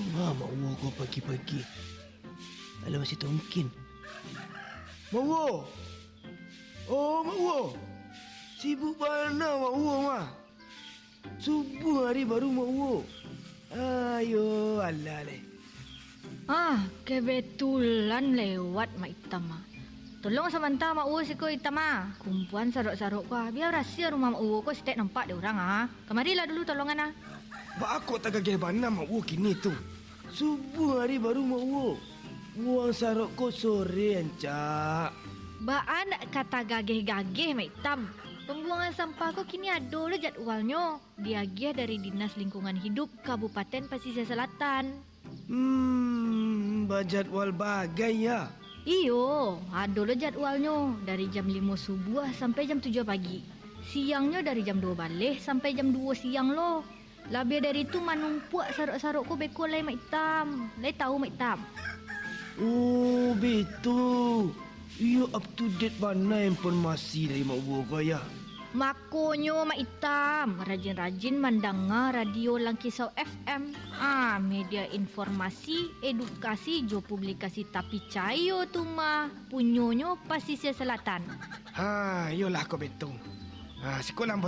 Mak Wo kau pagi-pagi. Alah masih tongkin. Mak Wo. Oh, Mak Wo. Sibuk mana Mak Wo mah? Subuh hari baru Mak Wo. Ayo, alah leh. Kebetulan lewat Mak Itam mah. Tolong sebentar Mak Wo siko Itam mah. Kumpulan saruk-saruk kau. Biar rahsia rumah Mak Wo kau setiap nampak dia orang Kemarilah dulu tolongan Bak aku tak gagah mana Mak Wo kini tu. Subuh hari baru Mak Wo. Buang saruk kau sore Encak. Baan kata gageh-gageh Mak Itam. Pembuangan sampah kau kini ada lah jadwalnya. Diagih dari Dinas Lingkungan Hidup Kabupaten Pasisir Selatan. Berjadwal bagai ya. Iyo, ada lah jadwalnya. Dari jam 5 subuh sampai jam 7 pagi. Siangnya dari jam 2 balik sampai jam 2 siang loh. Lebih dari itu manumpuak saruk-saruk kau beko lai Mak Itam. Lai tahu Mak Itam? Oh, betul. Ia up to date mana informasi dari Mak Wo kau ya. Makonyo Mak Itam, rajin-rajin mendengar radio Langkisau FM. Media informasi, edukasi, jo publikasi tapi cayo tu mah punyonyo Pasisir Selatan. Yolah kau betul. Sekolah